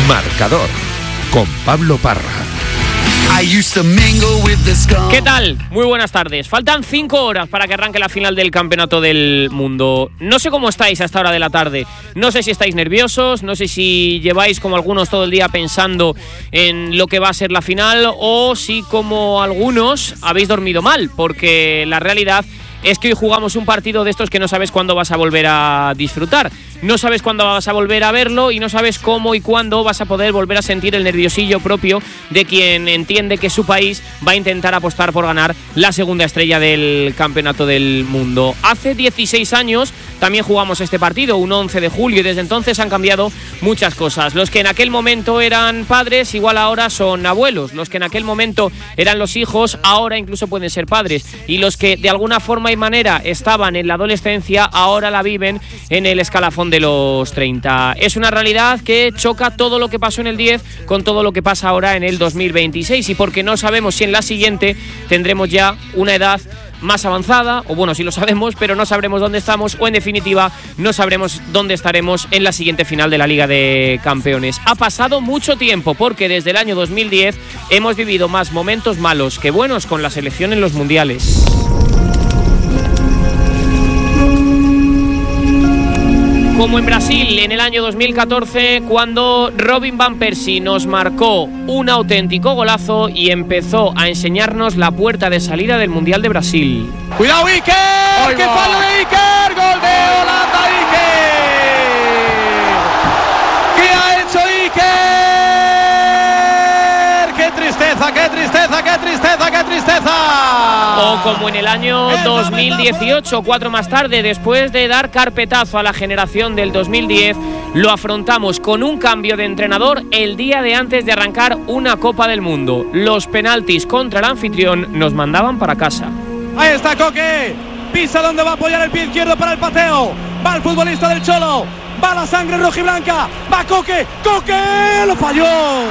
Marcador, con Pablo Parra. ¿Qué tal? Muy buenas tardes. Faltan 5 horas para que arranque la final del Campeonato del Mundo. No sé cómo estáis a esta hora de la tarde. No sé si estáis nerviosos, no sé si lleváis como algunos todo el día pensando en lo que va a ser la final, o si como algunos habéis dormido mal, porque la realidad es que hoy jugamos un partido de estos que no sabes cuándo vas a volver a disfrutar. No sabes cuándo vas a volver a verlo y no sabes cómo y cuándo vas a poder volver a sentir el nerviosillo propio de quien entiende que su país va a intentar apostar por ganar la segunda estrella del Campeonato del Mundo. Hace 16 años también jugamos este partido, un 11 de julio, y desde entonces han cambiado muchas cosas. Los que en aquel momento eran padres, igual ahora son abuelos. Los que en aquel momento eran los hijos, ahora incluso pueden ser padres. Y los que de alguna forma y manera estaban en la adolescencia, ahora la viven en el escalafón de los 30. Es una realidad que choca todo lo que pasó en el 10 con todo lo que pasa ahora en el 2026, y porque no sabemos si en la siguiente tendremos ya una edad más avanzada, o bueno, sí lo sabemos, pero no sabremos dónde estamos, o en definitiva no sabremos dónde estaremos en la siguiente final de la Liga de Campeones. Ha pasado mucho tiempo, porque desde el año 2010 hemos vivido más momentos malos que buenos con la selección en los mundiales. Como en Brasil en el año 2014, cuando Robin Van Persie nos marcó un auténtico golazo y empezó a enseñarnos la puerta de salida del Mundial de Brasil. ¡Cuidado, Iker! ¡Qué fallo de Iker! ¡Gol de Holanda, Iker! ¿Qué ha hecho Iker? ¡Qué tristeza, qué tristeza, qué tristeza, qué tristeza! O como en el año 2018, 4 más tarde, después de dar carpetazo a la generación del 2010, lo afrontamos con un cambio de entrenador el día de antes de arrancar una Copa del Mundo. Los penaltis contra el anfitrión nos mandaban para casa. Ahí está Coque, pisa donde va a apoyar el pie izquierdo para el pateo, va el futbolista del Cholo, va la sangre rojiblanca, va Coque, Coque, lo falló.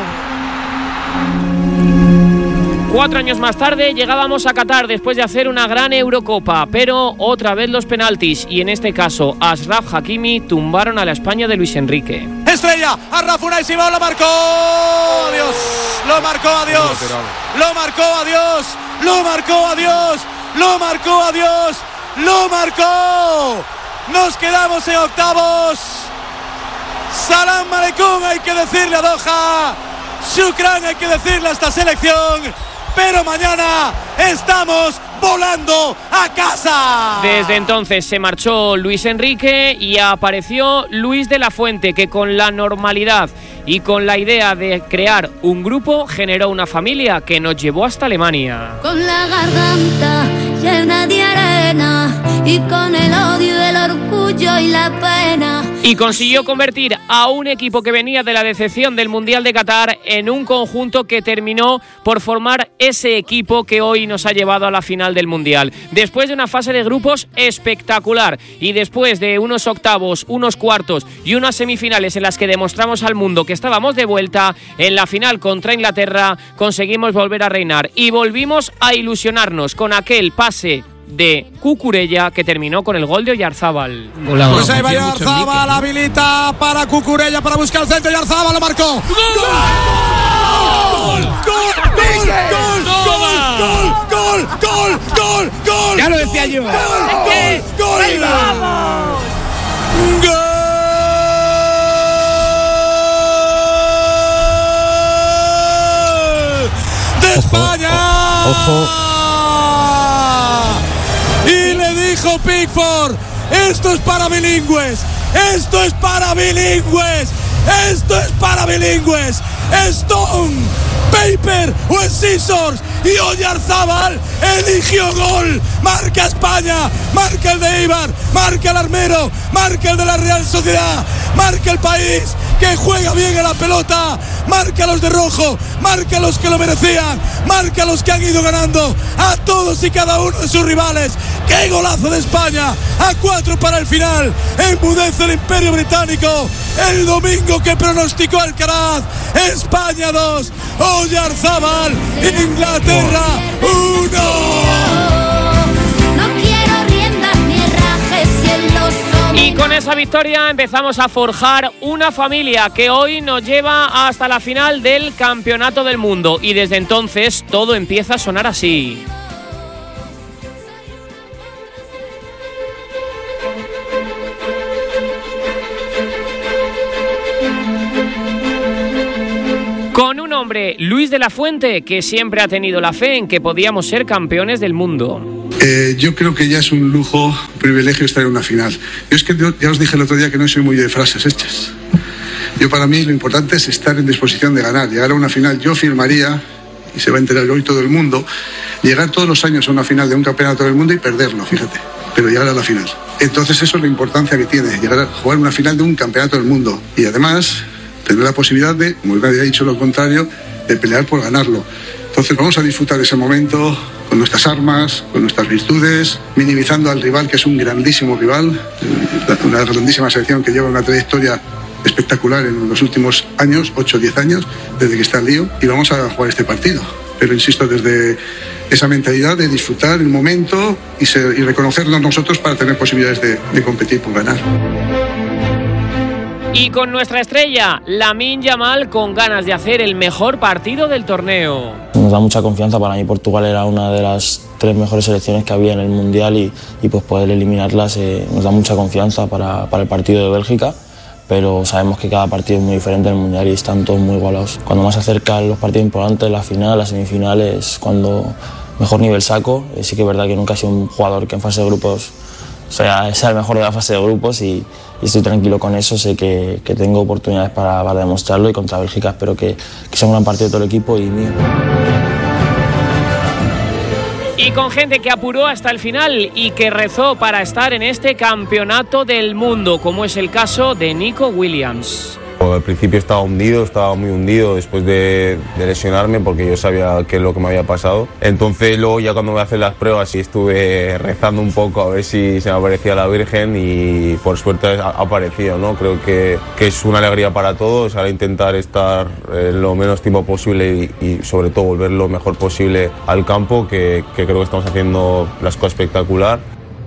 4 años más tarde llegábamos a Qatar después de hacer una gran Eurocopa, pero otra vez los penaltis, y en este caso Achraf Hakimi tumbaron a la España de Luis Enrique. Estrella, Achraf Unai Simón lo marcó, Dios, lo marcó a Dios, lo marcó a Dios, lo marcó a Dios, lo marcó a Dios, lo marcó. Nos quedamos en octavos. Salam aleikum hay que decirle a Doha, shukran hay que decirle a esta selección. Pero mañana estamos volando a casa. Desde entonces se marchó Luis Enrique y apareció Luis de la Fuente, que con la normalidad y con la idea de crear un grupo generó una familia que nos llevó hasta Alemania. Con la garganta llena de arena y con el odio, el orgullo y la pena. Y consiguió convertir a un equipo que venía de la decepción del Mundial de Qatar en un conjunto que terminó por formar ese equipo que hoy nos ha llevado a la final del Mundial. Después de una fase de grupos espectacular y después de unos octavos, unos cuartos y unas semifinales en las que demostramos al mundo que estábamos de vuelta, en la final contra Inglaterra conseguimos volver a reinar y volvimos a ilusionarnos con aquel pase de Cucurella que terminó con el gol de Oyarzábal. Pues ahí va Oyarzábal, habilita para Cucurella para buscar el centro. Oyarzábal lo marcó. ¡Gol! ¡Gol! ¡Gol! ¡Gol! ¡Gol! ¡Gol! ¡Gol! Ya lo decía yo. ¡Gol! ¡Gol! ¡Ahí vamos! ¡Gol! ¡De España! Ojo. Y le dijo Pickford, esto es para bilingües, esto es para bilingües, esto es para bilingües. Stone, Paper o Scissors, y Oyarzábal eligió gol. Marca España, marca el de Eibar, marca el Armero, marca el de la Real Sociedad, marca el país que juega bien a la pelota, marca a los de rojo, marca a los que lo merecían, marca a los que han ido ganando a todos y cada uno de sus rivales. ¡Qué golazo de España! A 4 para el final, enmudece el Imperio Británico. El domingo que pronosticó Alcaraz, España 2, Oyarzábal, Inglaterra 1. No quiero riendas ni rajes y en los Y con esa victoria empezamos a forjar una familia que hoy nos lleva hasta la final del Campeonato del Mundo y desde entonces todo empieza a sonar así. Con un hombre, Luis de la Fuente, que siempre ha tenido la fe en que podíamos ser campeones del mundo. Yo creo que ya es un lujo, un privilegio estar en una final. Yo es que ya os dije el otro día que no soy muy de frases hechas. Yo, para mí, lo importante es estar en disposición de ganar. Llegar a una final, yo firmaría, y se va a enterar hoy todo el mundo, llegar todos los años a una final de un campeonato del mundo y perderlo, fíjate, pero llegar a la final. Entonces eso es la importancia que tiene, llegar a jugar una final de un campeonato del mundo. Y además tener la posibilidad de, como nadie ha dicho lo contrario, de pelear por ganarlo. Entonces vamos a disfrutar de ese momento con nuestras armas, con nuestras virtudes, minimizando al rival, que es un grandísimo rival, una grandísima selección que lleva una trayectoria espectacular en los últimos años, 8 o 10 años, desde que está el lío, y vamos a jugar este partido. Pero insisto, desde esa mentalidad de disfrutar el momento y reconocernos nosotros para tener posibilidades de competir por ganar. Y con nuestra estrella, Lamine Yamal, con ganas de hacer el mejor partido del torneo. Nos da mucha confianza. Para mí Portugal era una de las 3 mejores selecciones que había en el Mundial y pues poder eliminarlas nos da mucha confianza para el partido de Bélgica, pero sabemos que cada partido es muy diferente en el Mundial y están todos muy igualados. Cuando más se acercan los partidos importantes, la final, las semifinales, cuando mejor nivel saco. Sí que es verdad que nunca he sido un jugador que en fase de grupos sea el mejor de la fase de grupos y estoy tranquilo con eso. Sé que tengo oportunidades para demostrarlo y contra Bélgica espero que sea un gran partido de todo el equipo y mío. Y con gente que apuró hasta el final y que rezó para estar en este Campeonato del Mundo, como es el caso de Nico Williams. Al principio estaba muy hundido después de lesionarme porque yo sabía qué es lo que me había pasado. Entonces luego ya cuando me hacen las pruebas y estuve rezando un poco a ver si se me aparecía la Virgen y por suerte ha aparecido, ¿no? Creo que es una alegría para todos, ahora intentar estar lo menos tiempo posible y sobre todo volver lo mejor posible al campo, que creo que estamos haciendo las cosas espectacular.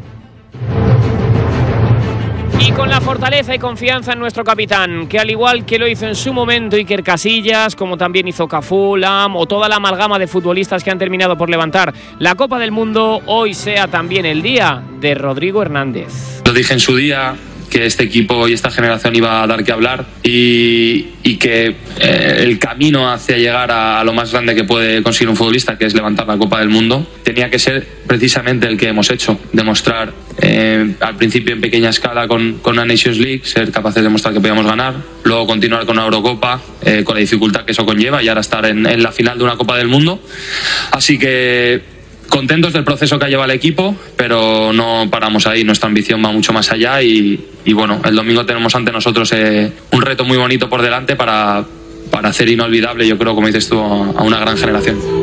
Y con la fortaleza y confianza en nuestro capitán, que al igual que lo hizo en su momento Iker Casillas, como también hizo Cafú, Lam o toda la amalgama de futbolistas que han terminado por levantar la Copa del Mundo, hoy sea también el día de Rodrigo Hernández. Lo dije en su día, que este equipo y esta generación iba a dar que hablar y que el camino hacia llegar a lo más grande que puede conseguir un futbolista, que es levantar la Copa del Mundo, tenía que ser precisamente el que hemos hecho, demostrar al principio en pequeña escala con una Nations League, ser capaces de demostrar que podíamos ganar, luego continuar con una Eurocopa con la dificultad que eso conlleva y ahora estar en la final de una Copa del Mundo. Así que contentos del proceso que ha llevado el equipo, pero no paramos ahí, nuestra ambición va mucho más allá y bueno, el domingo tenemos ante nosotros un reto muy bonito por delante para hacer inolvidable, yo creo, como dices tú, a una gran generación.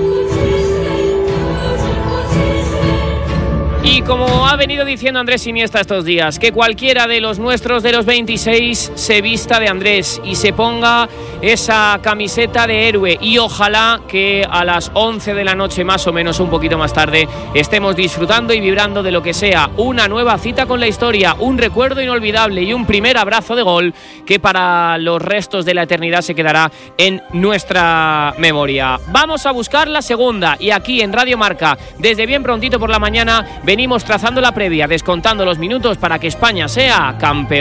Y como ha venido diciendo Andrés Iniesta estos días, que cualquiera de los nuestros de los 26 se vista de Andrés y se ponga esa camiseta de héroe y ojalá que a las 11 de la noche más o menos, un poquito más tarde, estemos disfrutando y vibrando de lo que sea una nueva cita con la historia, un recuerdo inolvidable y un primer abrazo de gol que para los restos de la eternidad se quedará en nuestra memoria. Vamos a buscar la segunda y aquí en Radio Marca, desde bien prontito por la mañana, venimos trazando la previa, descontando los minutos para que España sea campeón.